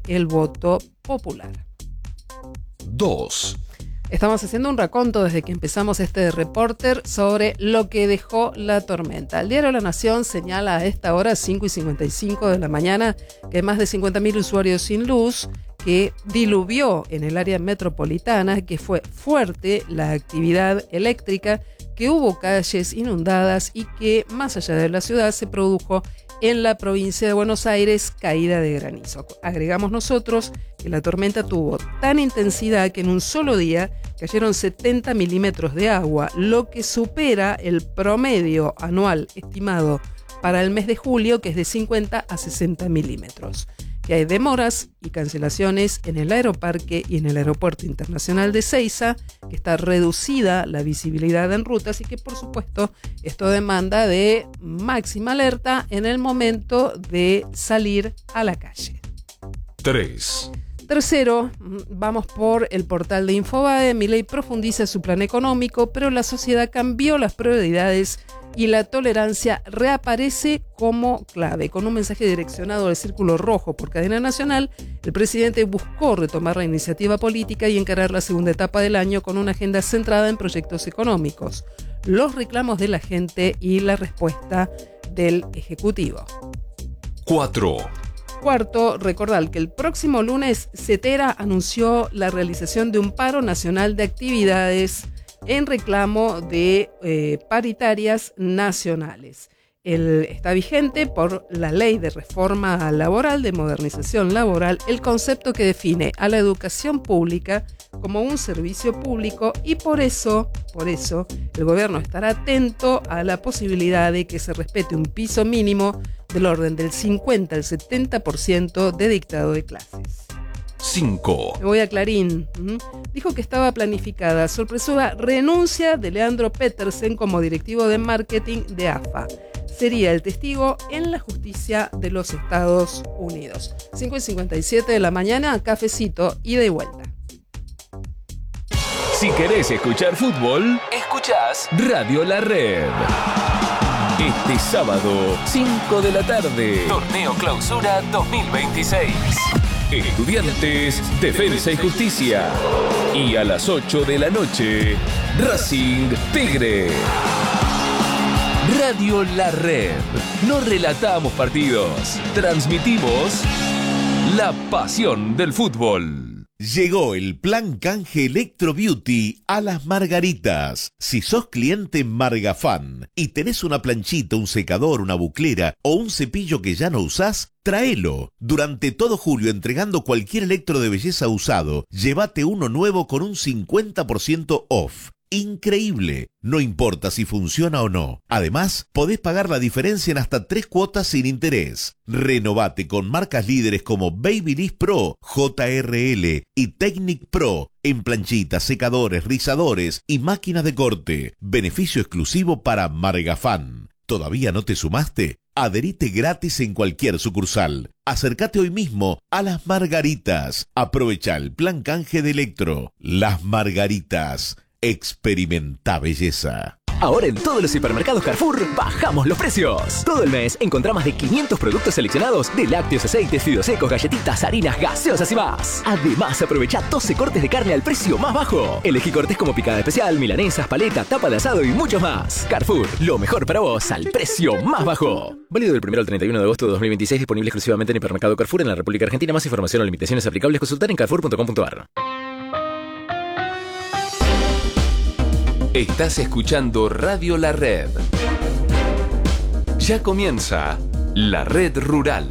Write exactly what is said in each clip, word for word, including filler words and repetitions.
el voto popular. dos. Estamos haciendo un raconto desde que empezamos este reporter sobre lo que dejó la tormenta. El diario La Nación señala a esta hora, cinco y cincuenta y cinco de la mañana, que hay más de cincuenta mil usuarios sin luz, que diluvió en el área metropolitana, que fue fuerte la actividad eléctrica, que hubo calles inundadas y que más allá de la ciudad se produjo en la provincia de Buenos Aires caída de granizo. Agregamos nosotros que la tormenta tuvo tan intensidad que en un solo día cayeron setenta milímetros de agua, lo que supera el promedio anual estimado para el mes de julio, que es de cincuenta a sesenta milímetros. Que hay demoras y cancelaciones en el aeroparque y en el aeropuerto internacional de Seiza, que está reducida la visibilidad en rutas y que por supuesto esto demanda de máxima alerta en el momento de salir a la calle. tres. Tercero, vamos por el portal de Infobae. Milei profundiza su plan económico, pero la sociedad cambió las prioridades y la tolerancia reaparece como clave. Con un mensaje direccionado al Círculo Rojo por cadena nacional, el presidente buscó retomar la iniciativa política y encarar la segunda etapa del año con una agenda centrada en proyectos económicos, los reclamos de la gente y la respuesta del Ejecutivo. cuatro. Cuarto, recordar que el próximo lunes Cetera anunció la realización de un paro nacional de actividades en reclamo de eh, paritarias nacionales. El, está vigente por la Ley de Reforma Laboral, de Modernización Laboral, el concepto que define a la educación pública como un servicio público y por eso, por eso el gobierno estará atento a la posibilidad de que se respete un piso mínimo del orden del cincuenta al setenta por ciento de dictado de clases. cinco. Me voy a Clarín. ¿Mm? Dijo que estaba planificada sorpresiva renuncia de Leandro Petersen como directivo de marketing de A F A. Sería el testigo en la justicia de los Estados Unidos. cinco y cincuenta y siete de la mañana, cafecito, ida y vuelta. Si querés escuchar fútbol, escuchás Radio La Red. Este sábado, cinco de la tarde, Torneo Clausura dos mil veintiséis. Estudiantes, Defensa y Justicia. Y a las ocho de la noche, Racing Tigre. Radio La Red. No relatamos partidos, transmitimos la pasión del fútbol. Llegó el plan canje Electro Beauty a Las Margaritas. Si sos cliente Margafan y tenés una planchita, un secador, una buclera o un cepillo que ya no usás, tráelo. Durante todo julio, entregando cualquier electro de belleza usado, llévate uno nuevo con un cincuenta por ciento off. Increíble, no importa si funciona o no. Además, podés pagar la diferencia en hasta tres cuotas sin interés. Renovate con marcas líderes como Babyliss Pro, J R L y Technic Pro en planchitas, secadores, rizadores y máquinas de corte. Beneficio exclusivo para Margafan. ¿Todavía no te sumaste? Adherite gratis en cualquier sucursal. Acércate hoy mismo a Las Margaritas. Aprovecha el plan canje de Electro. Las Margaritas. Experimenta belleza. Ahora en todos los hipermercados Carrefour bajamos los precios. Todo el mes encontrá más de quinientos productos seleccionados de lácteos, aceites, fideos secos, galletitas, harinas, gaseosas y más. Además, aprovecha doce cortes de carne al precio más bajo. Elegí cortes como picada especial, milanesas, paleta, tapa de asado y muchos más. Carrefour, lo mejor para vos al precio más bajo. Válido del primero al treinta y uno de agosto de dos mil veintiséis, disponible exclusivamente en hipermercado Carrefour en la República Argentina. Más información o limitaciones aplicables consultar en carrefour punto com punto a r. Estás escuchando Radio La Red. Ya comienza La Red Rural.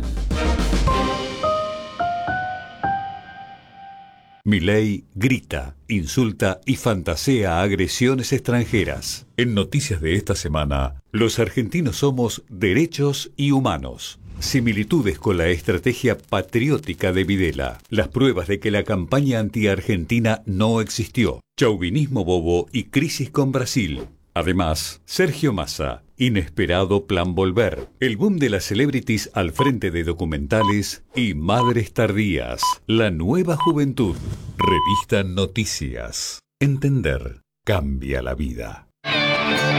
Milei grita, insulta y fantasea agresiones extranjeras. En noticias de esta semana, los argentinos somos derechos y humanos. Similitudes con la estrategia patriótica de Videla. Las pruebas de que la campaña anti-argentina no existió. Chauvinismo bobo y crisis con Brasil. Además, Sergio Massa, inesperado plan volver. El boom de las celebrities al frente de documentales y madres tardías. La nueva juventud. Revista Noticias. Entender cambia la vida.